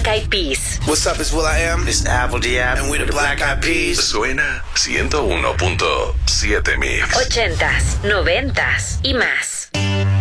Eyed Peas. What's up, it's will.i.am. It's Apple D.App. And we're the Black Eyed Peas. Suena 101.7 Mix. 80s, 90s y más.